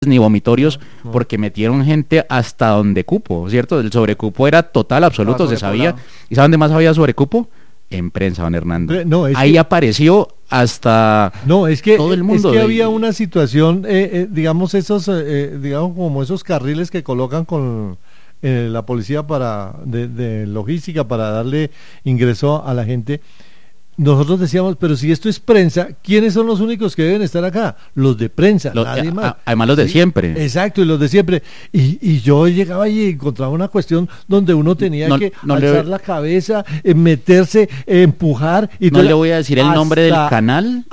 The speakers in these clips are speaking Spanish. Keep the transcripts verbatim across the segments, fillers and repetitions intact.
ni vomitorios, no, no. porque metieron gente hasta donde cupo, ¿cierto? El sobrecupo era total, absoluto, se sabía. ¿Y saben de más había sobrecupo? En prensa, Juan Hernando. No, es Ahí que, apareció hasta no, es que, todo el mundo. Es que de, había una situación, eh, eh, digamos, esos, eh, digamos, como esos carriles que colocan con eh, la policía para de, de logística para darle ingreso a la gente. Nosotros decíamos, pero si esto es prensa, ¿quiénes son los únicos que deben estar acá? Los de prensa, los, nadie a, más. A, además los de ¿sí? siempre. Exacto, y los de siempre. Y, y yo llegaba y encontraba una cuestión donde uno tenía no, que no alzar le... la cabeza, eh, meterse, eh, empujar. Y no le voy a decir el hasta, nombre del canal.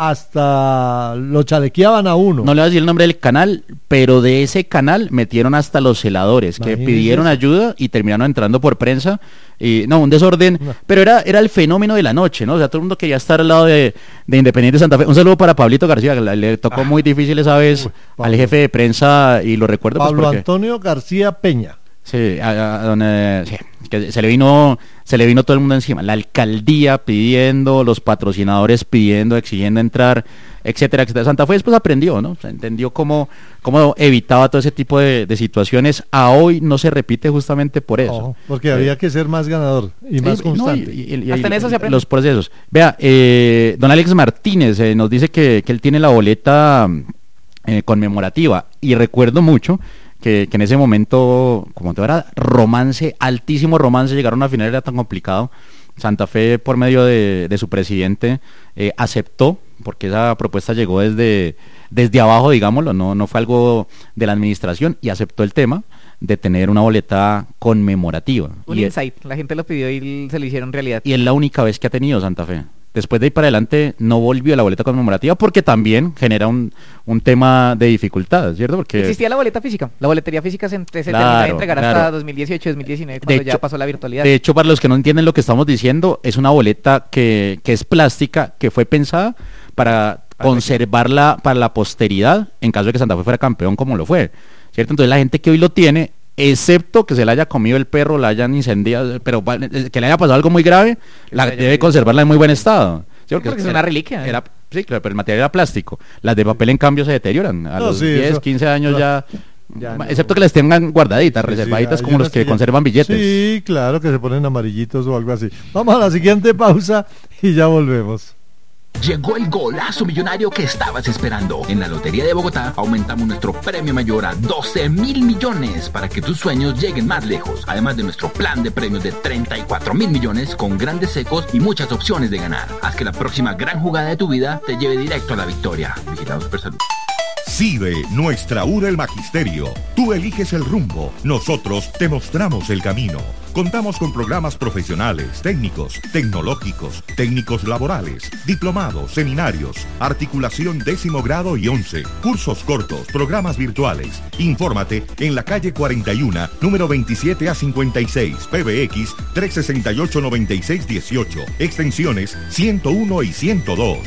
Hasta lo chalequeaban a uno. No le voy a decir el nombre del canal, pero de ese canal metieron hasta los celadores, que Imagínense pidieron eso. ayuda y terminaron entrando por prensa. Y, no, un desorden, no. pero era era el fenómeno de la noche, ¿no? O sea, todo el mundo quería estar al lado de, de Independiente Santa Fe. Un saludo para Pablito García, que le, le tocó ah. muy difícil esa vez Uy, al jefe de prensa, y lo recuerdo Pablo pues porque... Antonio García Peña. Sí, a, a donde, sí, que se le vino se le vino todo el mundo encima, la alcaldía pidiendo, los patrocinadores pidiendo, exigiendo entrar, etcétera, etcétera. Santa Fe después aprendió, ¿no? O sea, entendió cómo, cómo evitaba todo ese tipo de, de situaciones. A hoy no se repite justamente por eso. Oh, porque eh, había que ser más ganador y sí, más constante. No, y, y, y, Hasta y, en eso se aprende. Los procesos. Vea, eh, don Alex Martínez eh, nos dice que, que él tiene la boleta eh, conmemorativa, y recuerdo mucho Que, que en ese momento, como todo era romance, altísimo romance, llegar a una final era tan complicado. Santa Fe, por medio de, de su presidente, eh, aceptó, porque esa propuesta llegó desde, desde abajo, digámoslo, no, no fue algo de la administración, y aceptó el tema de tener una boleta conmemorativa. Un y insight, es, la gente lo pidió y se lo hicieron realidad. Y es la única vez que ha tenido Santa Fe. Después de ahí para adelante no volvió a la boleta conmemorativa, porque también genera un, un tema de dificultad, ¿cierto? Porque existía la boleta física, la boletería física se, se claro, termina de entregar claro. hasta dos mil dieciocho, dos mil diecinueve, cuando hecho, ya pasó la virtualidad. De hecho, para los que no entienden lo que estamos diciendo, es una boleta que, que es plástica, que fue pensada para conservarla para la posteridad, en caso de que Santa Fe fuera campeón, como lo fue, ¿cierto? Entonces la gente que hoy lo tiene, excepto que se le haya comido el perro, la hayan incendiado, pero que le haya pasado algo muy grave, la debe conservarla en muy buen estado. ¿Sí? Porque, porque es una reliquia. Era, sí, claro, pero el material era plástico. Las de papel, en cambio, se deterioran. A no, los sí, diez, eso, quince años no, ya... ya no. Excepto que las tengan guardaditas, sí, reservaditas, sí, como los que ya conservan billetes. Sí, claro, que se ponen amarillitos o algo así. Vamos a la siguiente pausa y ya volvemos. Llegó el golazo millonario que estabas esperando. En la Lotería de Bogotá aumentamos nuestro premio mayor a doce mil millones para que tus sueños lleguen más lejos. Además de nuestro plan de premios de treinta y cuatro mil millones con grandes secos y muchas opciones de ganar. Haz que la próxima gran jugada de tu vida te lleve directo a la victoria. Vigilado Supersalud. CIDE, nuestra U del Magisterio. Tú eliges el rumbo, nosotros te mostramos el camino. Contamos con programas profesionales, técnicos, tecnológicos, técnicos laborales, diplomados, seminarios, articulación décimo grado y once, cursos cortos, programas virtuales. Infórmate en la calle cuarenta y uno, número veintisiete a cincuenta y seis, P B X trescientos sesenta y ocho, noventa y seis dieciocho, extensiones ciento uno y ciento dos.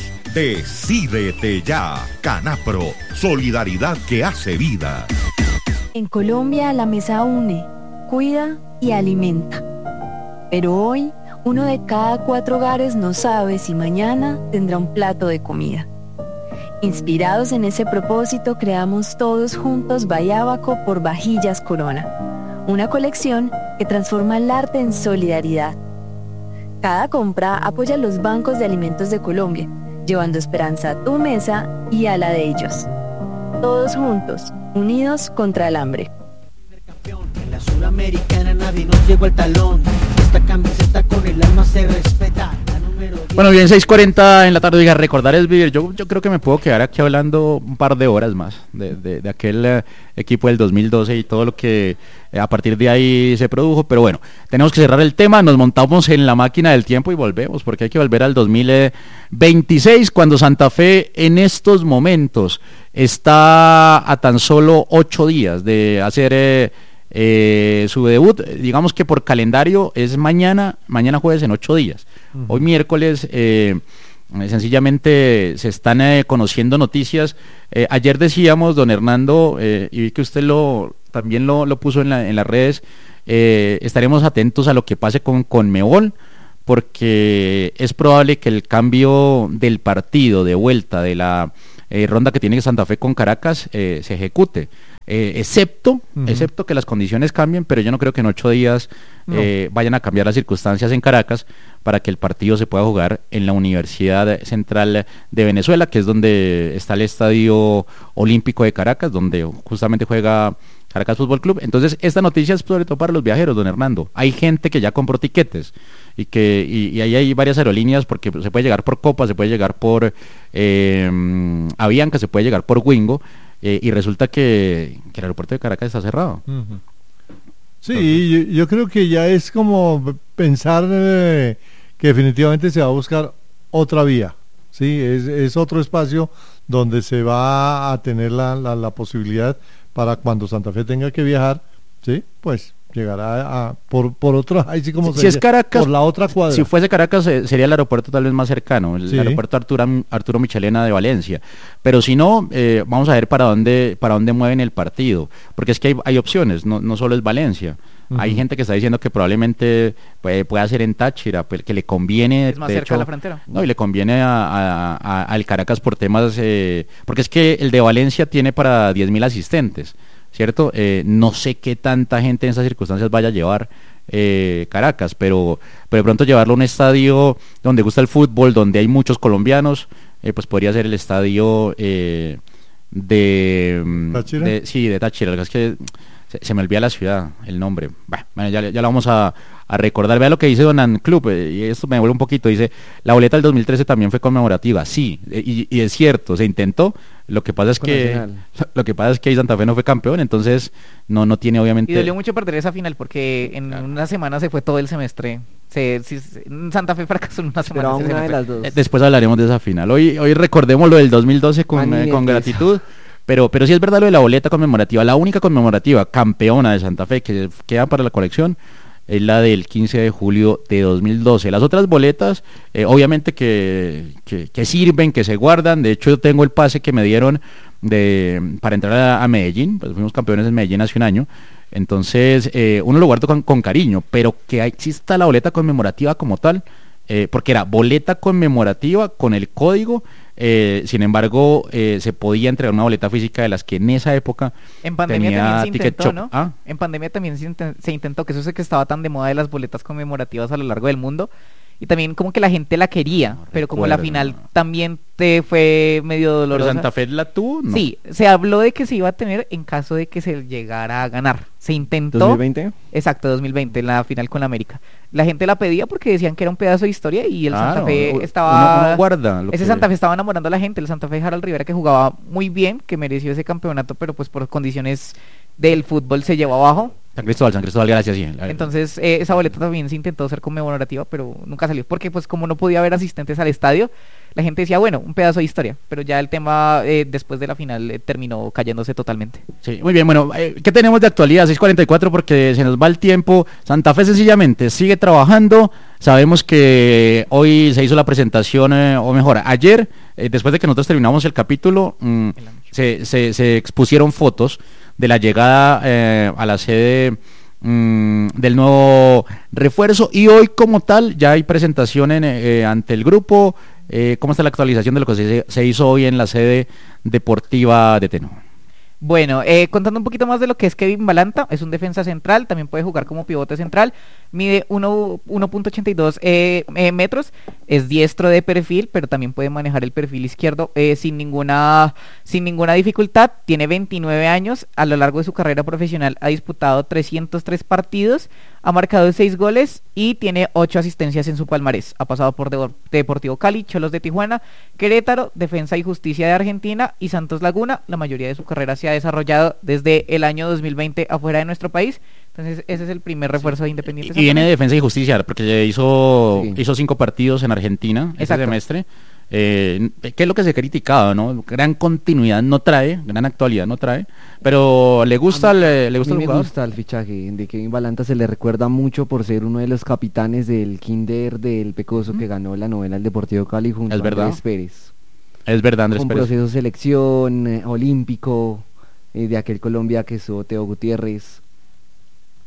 Decídete ya, Canapro, solidaridad que hace vida. En Colombia la mesa une, cuida y alimenta. Pero hoy, uno de cada cuatro hogares no sabe si mañana tendrá un plato de comida. Inspirados en ese propósito, creamos todos juntos Bayábaco por Vajillas Corona, una colección que transforma el arte en solidaridad. Cada compra apoya a los bancos de alimentos de Colombia, llevando esperanza a tu mesa y a la de ellos. Todos juntos, unidos contra el hambre. En la Suramericana nadie nos llegó al talón. Esta camiseta con el alma se respeta. Bueno, bien, seis cuarenta en la tarde. Diga, recordar es vivir. Yo, yo creo que me puedo quedar aquí hablando un par de horas más de, de, de aquel eh, equipo del dos mil doce y todo lo que eh, a partir de ahí se produjo. Pero bueno, tenemos que cerrar el tema. Nos montamos en la máquina del tiempo y volvemos, porque hay que volver al dos mil veintiséis, cuando Santa Fe en estos momentos está a tan solo ocho días de hacer eh, eh, su debut. Digamos que por calendario es mañana, mañana jueves en ocho días. Uh-huh. Hoy miércoles eh, sencillamente se están eh, conociendo noticias. Eh, ayer decíamos, don Hernando, eh, y vi que usted lo también lo, lo puso en, la, en las redes, eh, estaremos atentos a lo que pase con Conmebol, porque es probable que el cambio del partido de vuelta de la eh, ronda que tiene Santa Fe con Caracas eh, se ejecute. Eh, excepto, Ujú. excepto que las condiciones cambien, pero yo no creo que en ocho días No. eh, vayan a cambiar las circunstancias en Caracas para que el partido se pueda jugar en la Universidad Central de Venezuela, que es donde está el Estadio Olímpico de Caracas, donde justamente juega Caracas Fútbol Club. Entonces, esta noticia es sobre todo para los viajeros, don Hernando. Hay gente que ya compró tiquetes y que y, y ahí hay varias aerolíneas, porque se puede llegar por Copa, se puede llegar por eh, Avianca, se puede llegar por Wingo. Eh, y resulta que, que el aeropuerto de Caracas está cerrado. Ujú. Sí, yo, yo creo que ya es como pensar eh, que definitivamente se va a buscar otra vía, sí, es, es otro espacio donde se va a tener la, la, la posibilidad para cuando Santa Fe tenga que viajar, sí, pues llegará a, por, por otro, ahí sí como Si se es dice, Caracas, por la otra cuadra. Si fuese Caracas eh, sería el aeropuerto tal vez más cercano, el Sí. aeropuerto Arturo, Arturo Michelena de Valencia. Pero si no, eh, vamos a ver para dónde para dónde mueven el partido, porque es que hay, hay opciones, no, no solo es Valencia. Ujú. Hay gente que está diciendo que probablemente puede, pueda ser en Táchira, pues, que le conviene, Es más de cerca hecho, de la frontera. no, y le conviene a, a- a- al Caracas por temas, eh, porque es que el de Valencia tiene para diez mil asistentes, ¿cierto? Eh, no sé qué tanta gente en esas circunstancias vaya a llevar eh, Caracas, pero, pero de pronto llevarlo a un estadio donde gusta el fútbol, donde hay muchos colombianos, eh, pues podría ser el estadio eh, de, mm, ¿Táchira? de- sí, de Táchira. Lo que es que se, se me olvida la ciudad, el nombre. Bah, bueno, ya, ya lo vamos a, a recordar. Vea lo que dice Donan Club, eh, y esto me devuelve un poquito. Dice, la boleta del dos mil trece también fue conmemorativa. Sí, eh, y, y es cierto, se intentó. Lo que pasa es Con que Nacional. lo, lo que pasa es que ahí Santa Fe no fue campeón, entonces no no tiene obviamente. Y dolió mucho perder esa final porque en Claro. una semana se fue todo el semestre. Se, si- se- Santa Fe fracasó en una semana. Esperaba ese una de semestre. las dos. Eh, Después hablaremos de esa final. Hoy hoy recordemos lo del dos mil doce con, eh, con Manientes. gratitud. Pero, pero sí es verdad lo de la boleta conmemorativa. La única conmemorativa campeona de Santa Fe que queda para la colección es la del quince de julio de dos mil doce. Las otras boletas, eh, obviamente que, que, que sirven, que se guardan. De hecho, yo tengo el pase que me dieron de para entrar a, a Medellín. Pues fuimos campeones en Medellín hace un año. Entonces, eh, uno lo guarda con, con cariño, pero que exista la boleta conmemorativa como tal, eh, porque era boleta conmemorativa con el código. Eh, sin embargo, eh, se podía entregar una boleta física de las que en esa época En pandemia tenía también se Ticket intentó, Shop. ¿no? Ah, En pandemia también se, inten- se intentó, que eso es que estaba tan de moda de las boletas conmemorativas a lo largo del mundo. Y también como que la gente la quería, No pero como la recuerdo. final también te fue medio pero dolorosa. Santa Fe la tuvo, ¿no? Sí, se habló de que se iba a tener en caso de que se llegara a ganar. Se intentó. ¿dos mil veinte? Exacto, dos mil veinte, la final con la América. La gente la pedía porque decían que era un pedazo de historia y el Claro, Santa Fe uno- estaba... uno guarda lo ese que- Santa Fe estaba enamorando a la gente, el Santa Fe de Harold Rivera, que jugaba muy bien, que mereció ese campeonato, pero pues por condiciones del fútbol se llevó abajo. San Cristóbal, San Cristóbal, gracias, sí. Entonces eh, esa boleta también se intentó ser conmemorativa, pero nunca salió, porque pues como no podía haber asistentes al estadio, la gente decía, bueno, un pedazo de historia, pero ya el tema eh, después de la final eh, terminó cayéndose totalmente. Sí, muy bien, bueno, eh, ¿qué tenemos de actualidad? seis cuarenta y cuatro porque se nos va el tiempo. Santa Fe sencillamente sigue trabajando. Sabemos que hoy se hizo la presentación, eh, o mejor, ayer, eh, después de que nosotros terminamos el capítulo, mm, En la noche. se, se, se expusieron fotos de la llegada eh, a la sede mm, del nuevo refuerzo, y hoy como tal ya hay presentación en, eh, ante el grupo. Eh, ¿Cómo está la actualización de lo que se, se hizo hoy en la sede deportiva de Teno? Bueno, eh, contando un poquito más de lo que es Kevin Balanta, es un defensa central, también puede jugar como pivote central, mide uno punto ochenta y dos eh, eh, metros, es diestro de perfil, pero también puede manejar el perfil izquierdo eh, sin ninguna sin ninguna dificultad, tiene veintinueve años, a lo largo de su carrera profesional ha disputado trescientos tres partidos, ha marcado seis goles y tiene ocho asistencias en su palmarés, ha pasado por Depor- Deportivo Cali, Cholos de Tijuana, Querétaro, Defensa y Justicia de Argentina y Santos Laguna. La mayoría de su carrera se ha desarrollado desde el año dos mil veinte afuera de nuestro país. Entonces ese es el primer refuerzo de Independiente. Y viene de Santa Fe. Defensa y Justicia, porque hizo, Sí. hizo cinco partidos en Argentina ese Exacto. semestre. Eh, ¿Qué es lo que se criticaba, no? Gran continuidad no trae, gran actualidad no trae, pero le gusta, A mí- le, le A gusta mí el me jugador. gusta el fichaje de Kevin Balanta, se le recuerda mucho por ser uno de los capitanes del Kinder del Pecoso que ganó la novela El Deportivo Cali junto Es a verdad. Andrés Pérez. Es verdad, Andrés Con Pérez. proceso de selección, eh, olímpico, eh, de aquel Colombia que estuvo Teo Gutiérrez.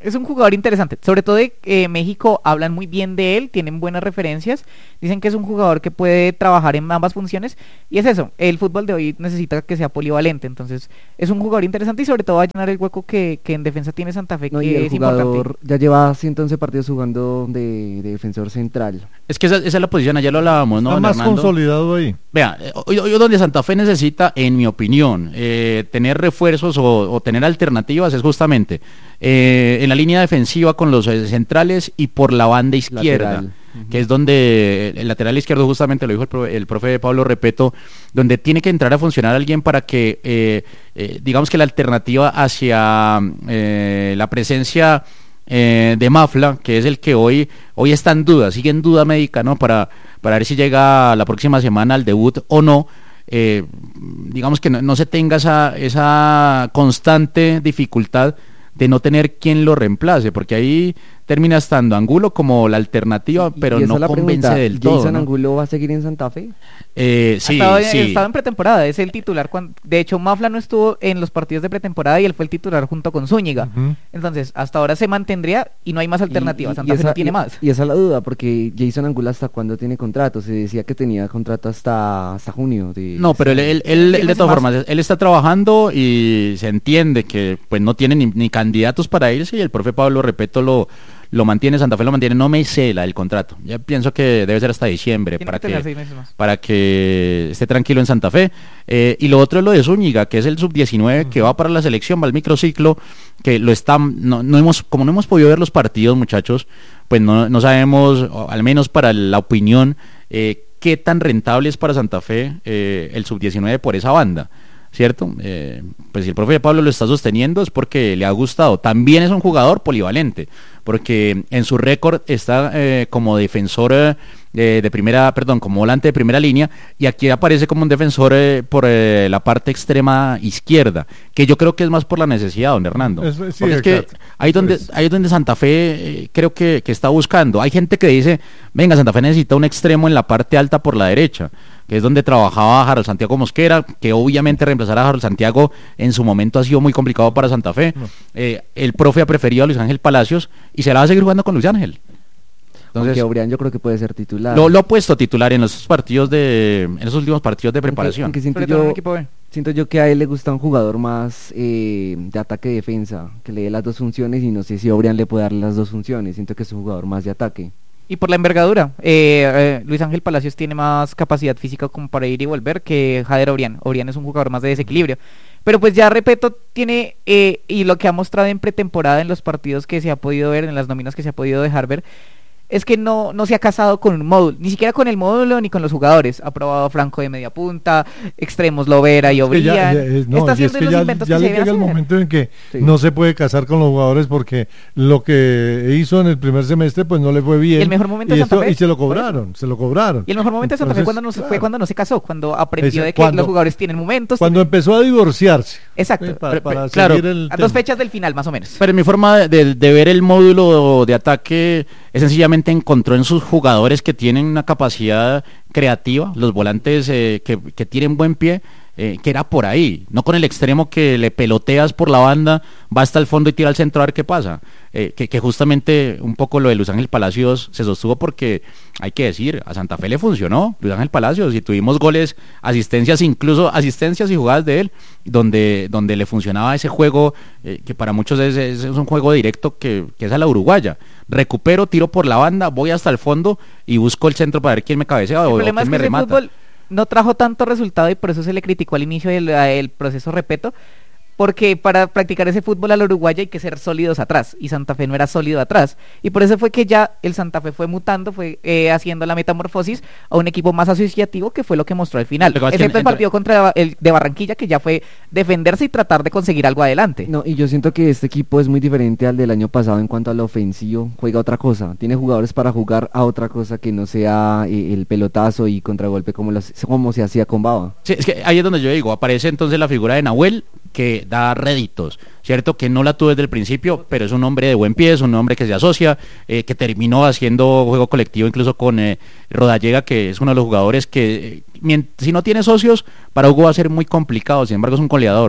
es un jugador interesante, sobre todo de eh, México hablan muy bien de él, tienen buenas referencias, dicen que es un jugador que puede trabajar en ambas funciones, y es eso, el fútbol de hoy necesita que sea polivalente, entonces es un jugador interesante y sobre todo va a llenar el hueco que, que en defensa tiene Santa Fe, No, que y el es jugador importante. ya lleva ciento once partidos jugando de, de defensor central. Es que esa, esa es la posición, ayer lo hablábamos, ¿no, Está don más Hernando? consolidado ahí. Vea, eh, hoy, hoy donde Santa Fe necesita, en mi opinión, eh, tener refuerzos o, o tener alternativas es justamente eh, en la línea defensiva con los eh, centrales y por la banda izquierda, Lateral. que es donde el lateral izquierdo, justamente lo dijo el, pro- el profe Pablo Repeto, donde tiene que entrar a funcionar alguien para que, eh, eh, digamos que la alternativa hacia eh, la presencia eh, de Mafla, que es el que hoy hoy está en duda, sigue en duda médica, ¿no? Para, para ver si llega la próxima semana al debut o no. Eh, digamos que no, no se tenga esa, esa constante dificultad de no tener quien lo reemplace, porque ahí termina estando Angulo como la alternativa, Y- pero y esa no es la convence pregunta, del todo, ¿Jason ¿no? Angulo va a seguir en Santa Fe? Eh, Ha sí, estado, sí. ha estado en pretemporada, es el titular. Cuando, de hecho, Mafla no estuvo en los partidos de pretemporada y él fue el titular junto con Zúñiga. Ujú. Entonces, hasta ahora se mantendría y no hay más alternativas. Y- y- Santa y Fe esa- no tiene y- más. Y esa es la duda, porque Jason Angulo hasta cuándo tiene contrato, se decía que tenía contrato hasta, hasta junio. De, No, pero él, él, él- Sí, él de meses todas más. formas, él está trabajando y se entiende que pues no tiene ni, ni candidatos para irse y el profe Pablo Repeto lo, lo mantiene, Santa Fe lo mantiene, no me sé la del contrato, ya pienso que debe ser hasta diciembre Tiene para que tener que, seis meses más. para que esté tranquilo en Santa Fe. Eh, y lo otro es lo de Zúñiga, que es el sub diecinueve que va para la selección, va al microciclo, que lo está, no, no hemos, como no hemos podido ver los partidos, muchachos, pues no, no sabemos, o al menos para la opinión, eh, qué tan rentable es para Santa Fe eh, el sub diecinueve por esa banda, ¿cierto? Eh, pues si el profe Pablo lo está sosteniendo es porque le ha gustado. También es un jugador polivalente, porque en su récord está eh, como defensor eh, de, de primera, perdón, como volante de primera línea, y aquí aparece como un defensor eh, por eh, la parte extrema izquierda, que yo creo que es más por la necesidad, don Hernando. Es- sí, Porque es que exacto. ahí donde, Es- ahí es donde Santa Fe eh, creo que, que está buscando. Hay gente que dice, venga, Santa Fe necesita un extremo en la parte alta por la derecha, que es donde trabajaba Harold Santiago Mosquera, que obviamente reemplazar a Harold Santiago en su momento ha sido muy complicado para Santa Fe. Eh, el profe ha preferido a Luis Ángel Palacios y se la va a seguir jugando con Luis Ángel. Aunque Entonces, Obrián yo creo que puede ser titular. lo, lo ha puesto titular en los partidos de, en esos últimos partidos de Aunque- preparación. aunque siento Sobre todo en un yo, equipo B. siento yo que a él le gusta un jugador más eh, de ataque-defensa, que le dé las dos funciones, y no sé si Obrián le puede dar las dos funciones. Siento que es un jugador más de ataque. Y por la envergadura, eh, eh, Luis Ángel Palacios tiene más capacidad física como para ir y volver que Jader Obrián. Obrián es un jugador más de desequilibrio. Pero pues ya Repeto tiene, eh, y lo que ha mostrado en pretemporada en los partidos que se ha podido ver, en las nóminas que se ha podido dejar ver, es que no, no se ha casado con un módulo, ni siquiera con el módulo ni con los jugadores. Ha probado Franco de media punta, extremos Lovera y Es que ya- Obrián. ya- es- no, Está y es haciendo que los ya, inventos ya que le se deben llega el hacer. momento en que Sí. no se puede casar con los jugadores, porque lo que hizo en el primer semestre pues no le fue bien. Y el mejor momento y, de Santa esto- Fe, y se lo por eso. cobraron, se lo cobraron. Y el mejor momento de Santa Fe Entonces, cuando no se- fue claro. cuando no se casó, cuando aprendió Ese- de que cuando- los jugadores tienen momentos. Cuando tienen- empezó a divorciarse. Exacto. eh, pa- Pero- para pero- claro, seguir el A dos tema. fechas del final, más o menos. Pero mi forma de, de- de ver el módulo de ataque es sencillamente encontró en sus jugadores que tienen una capacidad creativa, los volantes eh, que, que tienen buen pie, eh, que era por ahí, no con el extremo que le peloteas por la banda, va hasta el fondo y tira al centro a ver qué pasa. Eh, que, que justamente un poco lo de Luis Ángel Palacios se sostuvo porque, hay que decir, a Santa Fe le funcionó Luis Ángel Palacios y tuvimos goles, asistencias, incluso asistencias y jugadas de él, donde, donde le funcionaba ese juego, eh, que para muchos es, es- es un juego directo que, que es a la uruguaya. Recupero, tiro por la banda, voy hasta el fondo y busco el centro para ver quién me cabecea El o, o problema quién es me que ese remata. fútbol no trajo tanto resultado y por eso se le criticó al inicio del el proceso Repeto, porque para practicar ese fútbol al uruguaya hay que ser sólidos atrás, y Santa Fe no era sólido atrás, y por eso fue que ya el Santa Fe fue mutando, fue eh, haciendo la metamorfosis a un equipo más asociativo, que fue lo que mostró al final, Lo que pasa es que excepto el entre- partido contra el de Barranquilla, que ya fue defenderse y tratar de conseguir algo adelante. No, y yo siento que este equipo es muy diferente al del año pasado en cuanto al ofensivo. Juega otra cosa, tiene jugadores para jugar a otra cosa que no sea eh, el pelotazo y contragolpe como, los- como se hacía con Baba. Sí, es que ahí es donde yo digo, aparece entonces la figura de Nahuel, que da réditos, ¿cierto? Que no la tuvo desde el principio, pero es un hombre de buen pie, es un hombre que se asocia, eh, que terminó haciendo juego colectivo incluso con eh, Rodallega, que es uno de los jugadores que, eh, mient- si no tiene socios, para Hugo va a ser muy complicado, sin embargo es un goleador.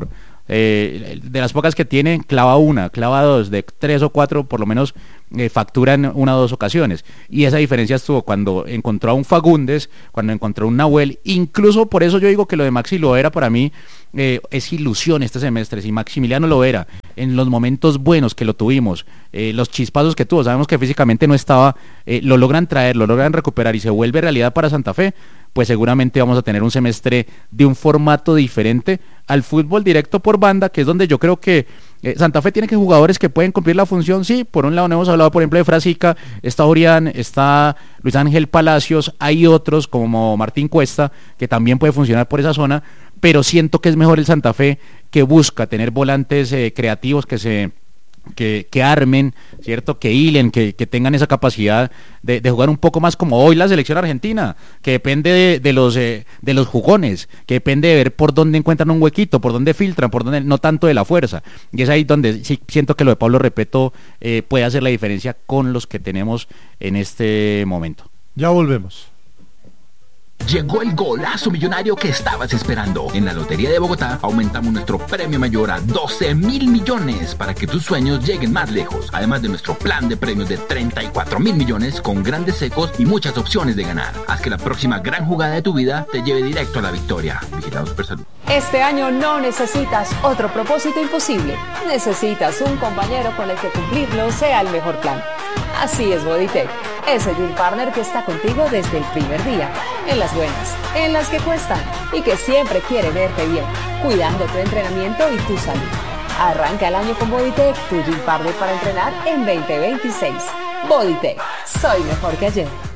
eh, de las pocas que tiene, clava una, clava dos, de tres o cuatro por lo menos eh, facturan una o dos ocasiones, y esa diferencia estuvo cuando encontró a un Fagundes, cuando encontró a un Nahuel. Incluso por eso yo digo que lo de Maxi Loera para mí eh, es ilusión este semestre. Si Maximiliano Loera en los momentos buenos que lo tuvimos, eh, los chispazos que tuvo, sabemos que físicamente no estaba, eh, lo logran traer, lo logran recuperar y se vuelve realidad para Santa Fe, pues seguramente vamos a tener un semestre de un formato diferente al fútbol directo por banda, que es donde yo creo que eh, Santa Fe tiene que jugadores que pueden cumplir la función. Sí, por un lado no hemos hablado por ejemplo de Frasica, está Orián, está Luis Ángel Palacios, hay otros como Martín Cuesta que también puede funcionar por esa zona, pero siento que es mejor el Santa Fe, que busca tener volantes eh, creativos que se Que, que armen, ¿cierto? Que hilen, que, que tengan esa capacidad de, de jugar un poco más como hoy la selección argentina, que depende de, de los eh, de los jugones, que depende de ver por dónde encuentran un huequito, por dónde filtran, por dónde, no tanto de la fuerza. Y es ahí donde sí siento que lo de Pablo Repeto eh, puede hacer la diferencia con los que tenemos en este momento. Ya volvemos. Llegó el golazo millonario que estabas esperando. En la Lotería de Bogotá aumentamos nuestro premio mayor a doce mil millones para que tus sueños lleguen más lejos. Además de nuestro plan de premios de treinta y cuatro mil millones con grandes secos y muchas opciones de ganar. Haz que la próxima gran jugada de tu vida te lleve directo a la victoria. Vigilado Supersalud. Este año no necesitas otro propósito imposible. Necesitas un compañero con el que cumplirlo sea el mejor plan. Así es Bodytech, ese Dream Partner que está contigo desde el primer día, en las buenas, en las que cuestan y que siempre quiere verte bien, cuidando tu entrenamiento y tu salud. Arranca el año con Bodytech, tu Dream Partner para entrenar en veinte veintiséis. Bodytech, soy mejor que ayer.